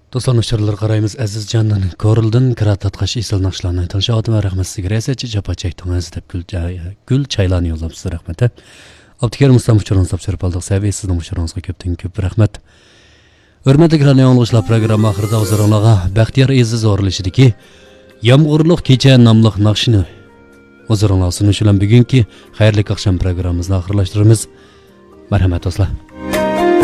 Dostlarım şarlar qarayımız Azizcan'dan Korildin Kirat Atqaş Isil Naqshlarni tanışavatım va rahmat sizga riyasatchi japa chekdingiz deb gul chaylarni yo'llabsiz rahmat. Abdikerim Ustam uçurun sapchirib oldik. Saviy sizning uchuringizga ko'p rahmat. Hurmatli radio anglashlar programma oxirida o'zlaringizga Baxtiyor Aziz o'rilishidagi Yomg'irliq kecha nomli naqshni o'zlaringizga sunish bilan bugungi xayrli oqshom programmamizni oxirlashtiramiz. Marhamat do'stlar.